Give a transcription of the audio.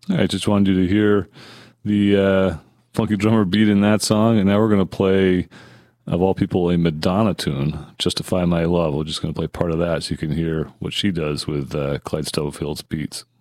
I just wanted you to hear the funky drummer beat in that song, and now we're going to play, of all people, a Madonna tune, "Justify My Love." We're just going to play part of that so you can hear what she does with Clyde Stotofield's beats.